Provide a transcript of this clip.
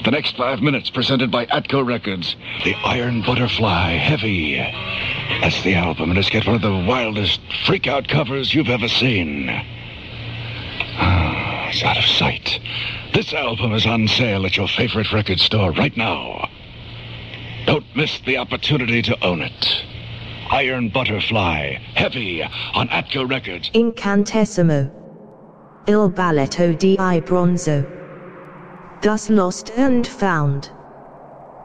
The next 5 minutes presented by Atco Records. The Iron Butterfly, Heavy. That's the album, and it's got one of the wildest freak-out covers you've ever seen. It's out of sight. This album is on sale at your favorite record store right now. Don't miss the opportunity to own it. Iron Butterfly, Heavy, on Atco Records. Incantesimo. Il balletto di bronzo. Thus lost and found.